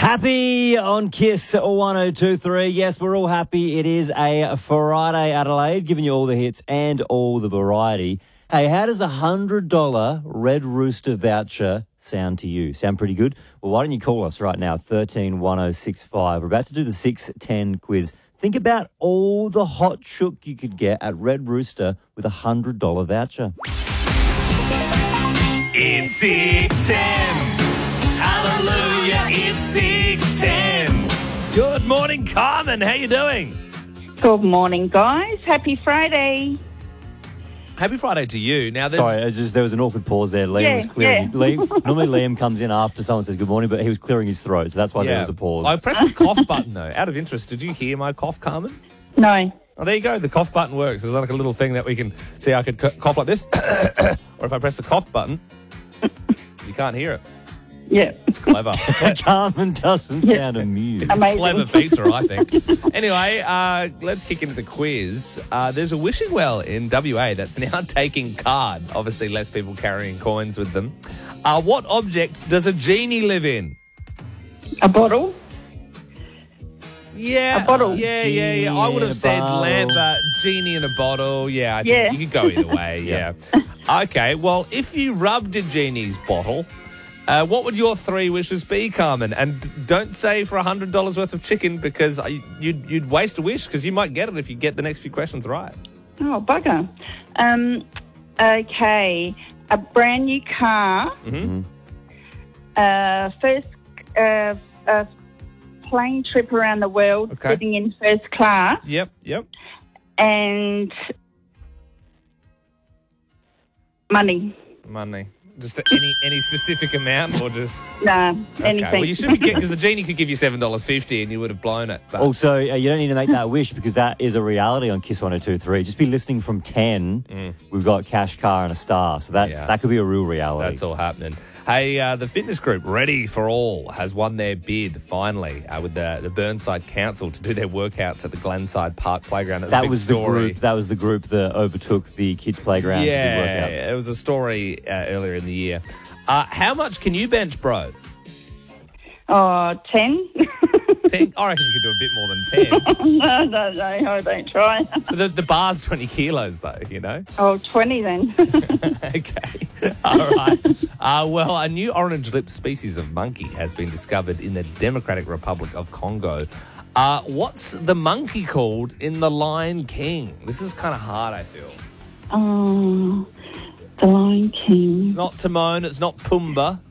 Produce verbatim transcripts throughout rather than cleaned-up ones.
Happy on Kiss one oh two point three. Yes, we're all happy. It is a Friday, Adelaide, giving you all the hits and all the variety. Hey, how does a one hundred dollars Red Rooster voucher sound to you? Sound pretty good? Well, why don't you call us right now, thirteen one oh six five. We're about to do the six ten quiz. Think about all the hot chook you could get at Red Rooster with a one hundred dollars voucher. It's six ten. Hallelujah, it's six ten. Good morning, Carmen. How you doing? Good morning, guys. Happy Friday. Happy Friday to you. Now, there's... Sorry, it's just, there was an awkward pause there. Liam Yeah, was clearing. yeah. Liam, normally Liam comes in after someone says good morning, but he was clearing his throat, so that's why there Yeah. was a pause. I pressed the cough button, though. Out of interest, did you hear my cough, Carmen? No. Oh, there you go. The cough button works. There's like a little thing that we can see. I could c- cough like this, or if I press the cough button, you can't hear it. Yeah. It's clever. Carmen doesn't Yeah. sound amused. It's a Amazing. clever feature, I think. Anyway, uh, let's kick into the quiz. Uh, there's a wishing well in W A that's now taking card. Obviously, less people carrying coins with them. Uh, what object does a genie live in? A bottle? Yeah, A bottle. Yeah, yeah, yeah. I would Genie in have a said bottle. lamp, uh, genie in a bottle. Yeah, I think Yeah. you could go either way. yeah. Okay. Well, if you rubbed a genie's bottle, uh, what would your three wishes be, Carmen? And d- don't say for a hundred dollars worth of chicken because I- you'd you'd waste a wish because you might get it if you get the next few questions right. Oh, bugger. Um, okay. A brand new car. Mm-hmm. Uh, first uh, uh, plane trip around the world, Okay. sitting in first class. Yep. Yep. And money. Money. Just any any specific amount or just Nah, okay. anything. Well, you should be because the genie could give you seven dollars fifty and you would have blown it. But Also, uh, you don't need to make that wish because that is a reality on Kiss one oh two point three. Just be listening from ten. We've got cash, car, and a star. So that's Mm. Yeah. that could be a real reality. that's all happening. Hey, uh, the fitness group Ready for All has won their bid finally uh, with the, the Burnside Council to do their workouts at the Glenside Park Playground. It was a That big was the story. group. That was the group that overtook the kids' playground to do Yeah, workouts. it was a story uh, earlier in the year. Uh, how much can you bench, bro? Oh, ten? ten? I reckon you could do a bit more than ten. no, no, no, I don't try. But the, the bar's twenty kilos, though, you know? Oh, twenty then. Okay. All right. Uh, well, a new orange-lipped species of monkey has been discovered in the Democratic Republic of Congo. Uh, what's the monkey called in The Lion King? This is kind of hard, I feel. Oh, the Lion King. It's not Timon. It's not Pumbaa.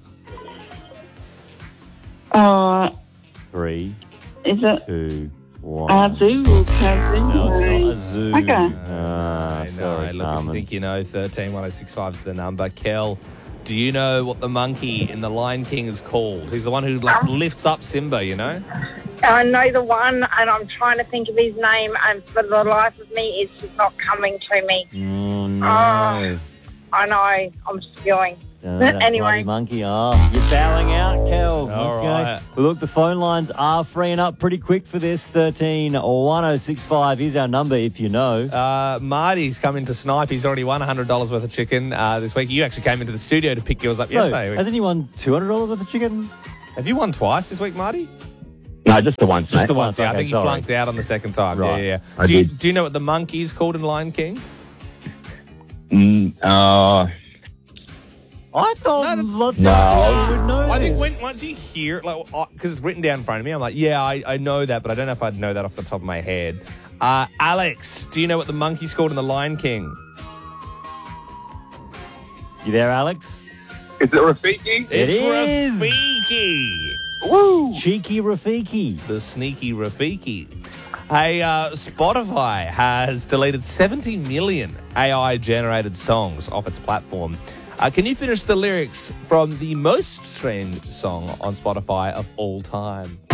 Oh, Three, is it two, one. Azu or Kazoo? No, it's not a zoo. Okay. Ah, I sorry, know. Look, if you Carmen. think you know, thirteen one oh six five is the number. Kel, do you know what the monkey in The Lion King is called? He's the one who like lifts up Simba, you know? I know the one, and I'm trying to think of his name, and for the life of me, it's just not coming to me. Oh, no. Oh. I know, I'm spewing. Uh, that bloody Anyway, monkey. Oh, you're bowing out, Kel. All okay. right. Well, look, the phone lines are freeing up pretty quick for this. thirteen one oh six five is our number if you know. Uh, Marty's come into Snipe. He's already won one hundred dollars worth of chicken uh, this week. You actually came into the studio to pick yours up No, yesterday. hasn't he won two hundred dollars worth of chicken? Have you won twice this week, Marty? No, just the once, Just mate. the once. Yeah, I Okay, think sorry. you flunked out on the second time. Right. Yeah, yeah. I yeah. Do you, did. do you know what the monkey is called in Lion King? Mm, uh, I thought No, that's- lots No. of people would know I think this. when, once you hear it, like, because it's written down in front of me, I'm like, yeah, I, I know that, but I don't know if I'd know that off the top of my head. Uh, Alex, do you know what the monkey's called in The Lion King? You there, Alex? is it Rafiki? It it's is. Rafiki. Woo! Cheeky Rafiki. The sneaky Rafiki. Hey, uh, Spotify has deleted seventy million A I-generated songs off its platform. Uh, can you finish the lyrics from the most streamed song on Spotify of all time?